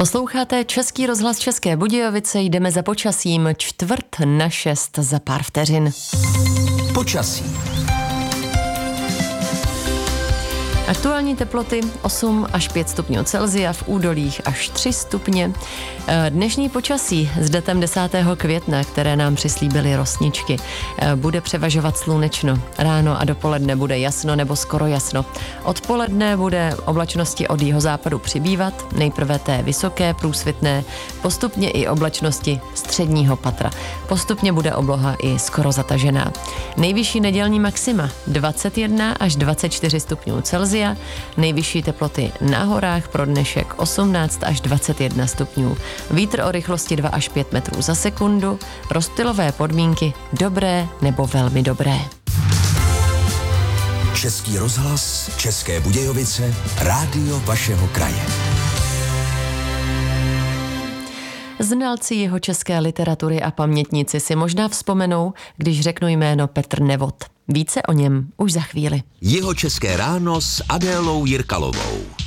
Posloucháte Český rozhlas České Budějovice, jdeme za počasím 5:45 za pár vteřin. Počasí. Aktuální teploty 8 až 5 stupňů Celsia, v údolích až 3 stupně. Dnešní počasí s datem 10. května, které nám přislíbily rosničky, bude převažovat slunečno. Ráno a dopoledne bude jasno nebo skoro jasno. Odpoledne bude oblačnosti od jihozápadu přibývat, nejprve té vysoké, průsvitné, postupně i oblačnosti středního patra. Postupně bude obloha i skoro zatažená. Nejvyšší nedělní maxima 21 až 24 stupňů Celsia, nejvyšší teploty na horách pro dnešek 18 až 21 stupňů. Vítr o rychlosti 2 až 5 metrů za sekundu, rozptylové podmínky dobré nebo velmi dobré. Český rozhlas, České Budějovice, rádio vašeho kraje. Znalci jihočeské literatury a pamětníci si možná vzpomenou, když řeknu jméno Petr Nevod. Více o něm už za chvíli. Jihočeské ráno s Adélou Jirkalovou.